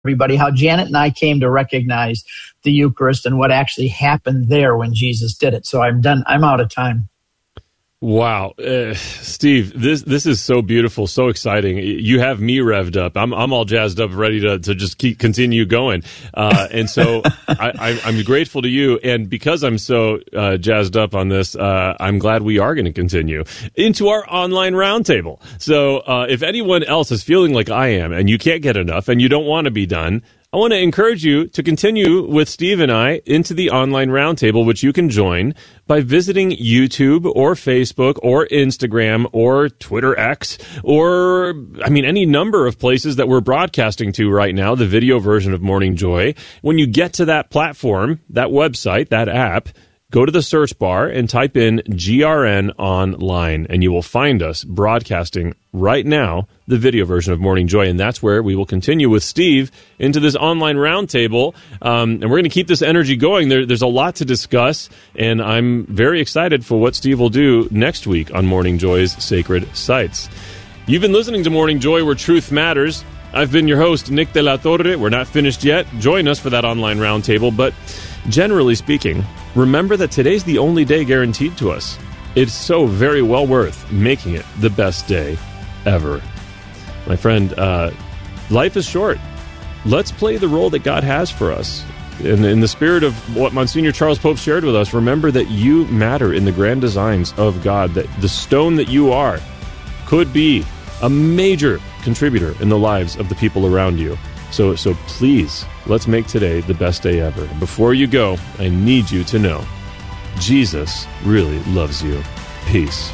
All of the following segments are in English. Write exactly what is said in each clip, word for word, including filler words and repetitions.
everybody how Janet and I came to recognize the Eucharist and what actually happened there when Jesus did it. So I'm done. I'm out of time. Wow, uh, Steve, this this is so beautiful, so exciting. You have me revved up. I'm I'm all jazzed up, ready to, to just keep continue going. Uh, and so I, I, I'm grateful to you. And because I'm so uh, jazzed up on this, uh, I'm glad we are going to continue into our online roundtable. So uh, if anyone else is feeling like I am, and you can't get enough, and you don't want to be done, I want to encourage you to continue with Steve and I into the online roundtable, which you can join by visiting YouTube or Facebook or Instagram or Twitter X or, I mean, any number of places that we're broadcasting to right now, the video version of Morning Joy. When you get to that platform, that website, that app, go to the search bar and type in G R N Online, and you will find us broadcasting right now the video version of Morning Joy, and that's where we will continue with Steve into this online roundtable, um, and we're going to keep this energy going. There, there's a lot to discuss, and I'm very excited for what Steve will do next week on Morning Joy's Sacred Sites. You've been listening to Morning Joy, where truth matters. I've been your host, Nick De La Torre. We're not finished yet. Join us for that online roundtable, but generally speaking, remember that today's the only day guaranteed to us. It's so very well worth making it the best day ever. My friend, uh, life is short. Let's play the role that God has for us. In, in the spirit of what Monsignor Charles Pope shared with us, remember that you matter in the grand designs of God, that the stone that you are could be a major contributor in the lives of the people around you. So, so please, let's make today the best day ever. Before you go, I need you to know, Jesus really loves you. Peace.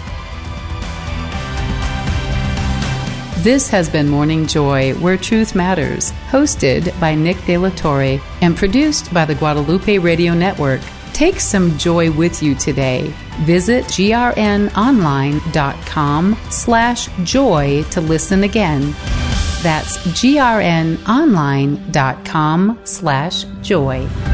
This has been Morning Joy, where truth matters, hosted by Nick De La Torre and produced by the Guadalupe Radio Network. Take some joy with you today. Visit grnonline.com slash joy to listen again. That's grnonline.com slash joy.